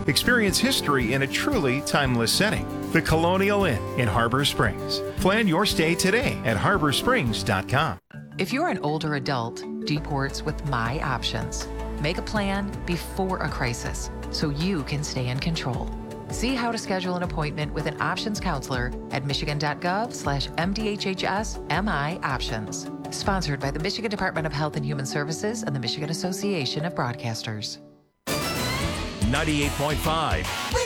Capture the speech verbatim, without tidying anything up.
Experience history in a truly timeless setting. The Colonial Inn in Harbor Springs. Plan your stay today at harbor springs dot com. If you're an older adult, Deport's with My Options. Make a plan before a crisis so you can stay in control. See how to schedule an appointment with an options counselor at michigan.gov slash MDHHS MI Options. Sponsored by the Michigan Department of Health and Human Services and the Michigan Association of Broadcasters. ninety-eight point five